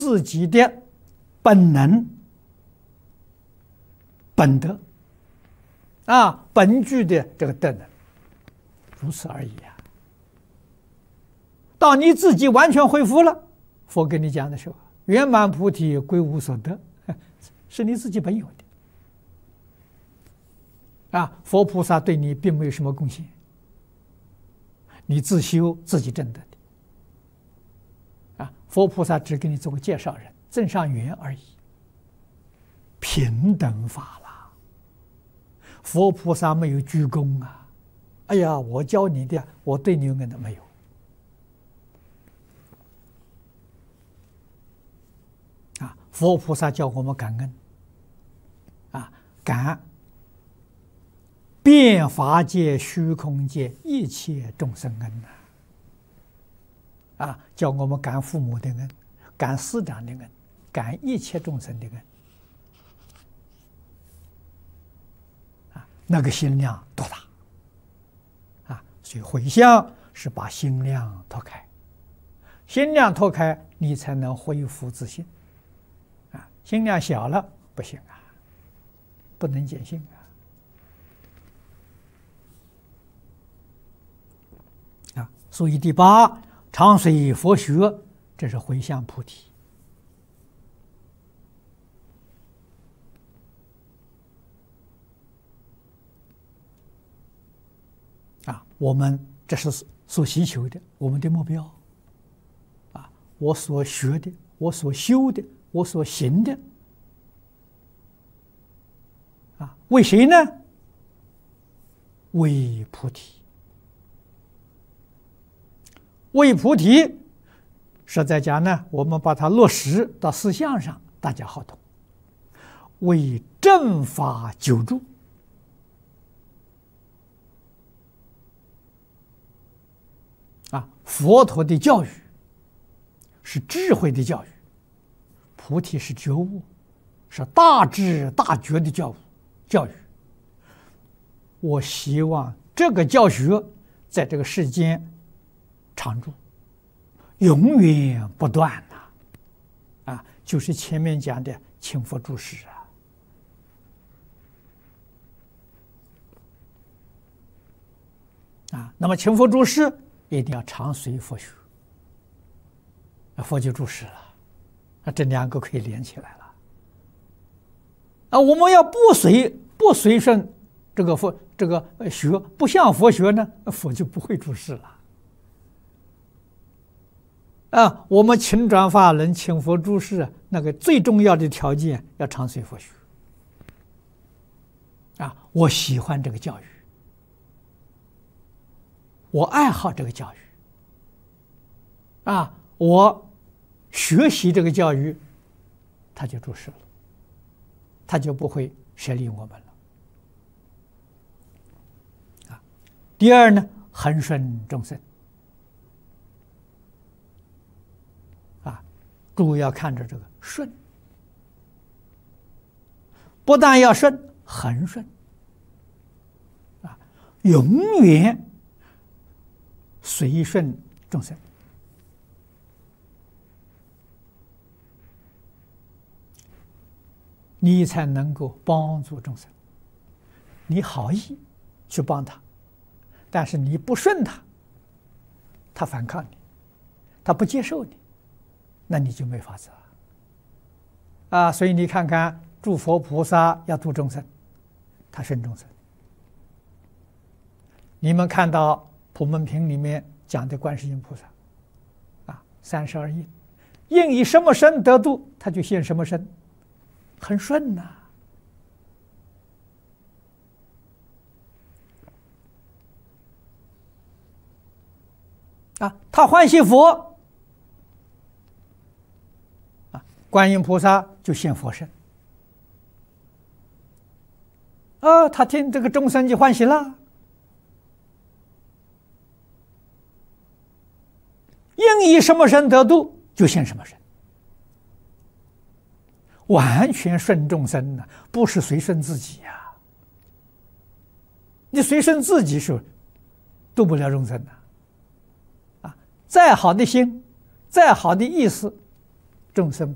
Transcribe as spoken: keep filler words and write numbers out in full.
自己的本能、本德啊，本具的这个德能，如此而已啊。到你自己完全恢复了，佛跟你讲的时候，圆满菩提归无所得，是你自己本有的啊。佛菩萨对你并没有什么贡献，你自修自己证得的。啊，佛菩萨只给你做个介绍人，增上缘而已，平等法了。佛菩萨没有居功啊，哎呀，我教你的，我对你有恩的没有。啊，佛菩萨教我们感恩，啊，感遍法界、虚空界一切众生恩呐。啊，叫我们感父母的恩，感师长的恩，感一切众生的恩。啊，那个心量多大？啊，所以回向是把心量拓开，心量拓开，你才能恢复自信。啊，心量小了不行啊，不能见性啊。啊，所以第八。常随佛学，这是回向菩提啊！我们这是所希求的，我们的目标啊！我所学的，我所修的，我所行的啊，为谁呢？为菩提。为菩提，实在讲呢，我们把它落实到思想上，大家好懂。为正法久住啊，佛陀的教育是智慧的教育，菩提是觉悟，是大智大觉的教育。教育，我希望这个教学在这个世间常住，永远不断呐！啊，就是前面讲的请佛住世啊！啊，那么请佛住世一定要常随佛学，佛就住世了，啊，这两个可以连起来了。啊，我们要不随不随顺这个佛这个学，不向佛学呢，佛就不会住世了。啊，我们请转法轮、请佛住世，那个最重要的条件要常随佛学。啊，我喜欢这个教育，我爱好这个教育。啊，我学习这个教育，他就住世了，他就不会舍离我们了。啊，第二呢，恒顺众生。诸位要看着这个顺，不但要顺，恒顺啊，永远随顺众生。你才能够帮助众生。你好意去帮他，但是你不顺他，他反抗你，他不接受你，那你就没法子了啊！所以你看看，诸佛菩萨要度众生，他顺众生。你们看到普门品里面讲的观世音菩萨啊，三十二应，应以什么身得度，他就现什么身，很顺呐。啊，他欢喜佛。观音菩萨就现佛身，啊，他听这个众生就欢喜了，应以什么身得度，就现什么身，完全顺众生呢，不是随顺自己呀、啊。你随顺自己是度不了众生的，啊，再好的心，再好的意思，众生